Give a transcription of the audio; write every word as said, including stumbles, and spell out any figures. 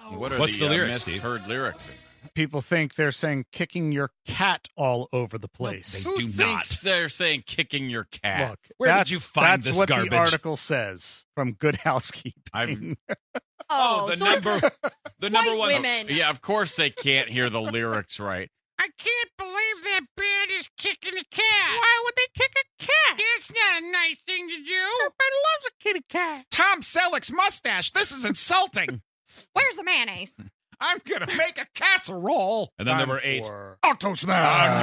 What are What's the, the uh, lyrics, Steve? misheard lyrics? People think they're saying kicking your cat all over the place. They Who do thinks not. they're saying kicking your cat? Look, Where did that's, you find that's this what garbage? the article says from Good Housekeeping. I've- Oh, the so it's number, the number white one. women. Yeah, of course they can't hear the lyrics right. I can't believe that band is kicking a cat. Why would they kick a cat? It's not a nice thing to do. Everybody loves a kitty cat. Tom Selleck's mustache. This is insulting. Where's the mayonnaise? I'm going to make a casserole. And then there Time were eight. for Octo Smash.